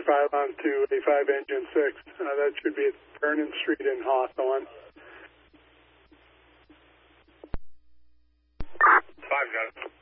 pylon to a 5-engine 6. That should be at Vernon Street in Hawthorne. 5 guys.